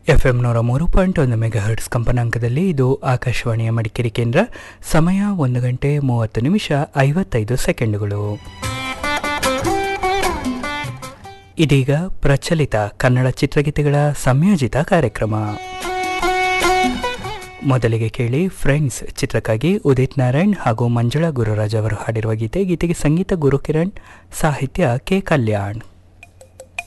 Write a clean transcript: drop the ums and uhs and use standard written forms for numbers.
FM 103.1 megahertz ಕಂಪನಾಂಕದಲ್ಲಿ ಇದು ಆಕಾಶವಾಣಿಯ ಮಡಿಕೇರಿ ಕೇಂದ್ರ. ಸಮಯ 1:30:55 ಇದೀಗ ಪ್ರಚಲಿತ ಕನ್ನಡ ಚಿತ್ರಗೀತೆಗಳ ಸಂಯೋಜಿತ ಕಾರ್ಯಕ್ರಮ. ಮೊದಲಿಗೆ ಕೇಳಿ ಫ್ರೆಂಡ್ಸ್ ಚಿತ್ರಕ್ಕಾಗಿ ಉದಿತ್ ನಾರಾಯಣ್ ಹಾಗೂ ಮಂಜುಳಾ ಗುರುರಾಜ್ ಅವರು ಹಾಡಿರುವ ಗೀತೆಗೆ ಸಂಗೀತ ಗುರುಕಿರಣ್, ಸಾಹಿತ್ಯ ಕೆ ಕಲ್ಯಾಣ್.